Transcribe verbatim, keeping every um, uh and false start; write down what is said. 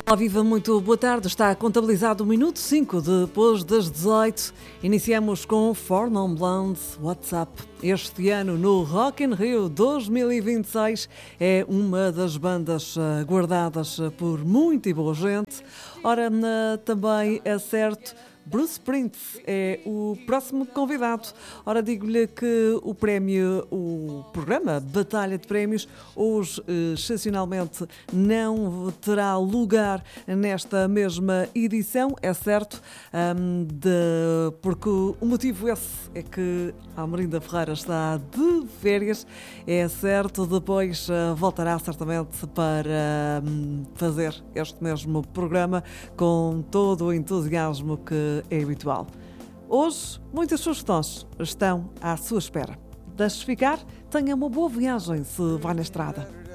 Olá, viva, muito boa tarde. Está contabilizado o minuto cinco depois das dezoito. Iniciamos com Four Non Blondes WhatsApp. Este ano no Rock in Rio dois mil e vinte e seis é uma das bandas guardadas por muita e boa gente. Ora, também é certo, Bruce Springsteen é o próximo convidado. Ora, digo-lhe que o prémio, o programa Batalha de Prémios, hoje, excepcionalmente, não terá lugar nesta mesma edição, é certo, um, de, porque o motivo esse é que a Almerinda Ferreira está de férias, é certo, depois uh, voltará certamente para um, fazer este mesmo programa com todo o entusiasmo que é habitual. Hoje, muitas sugestões estão à sua espera. Deixe ficar, tenha uma boa viagem se vai na estrada.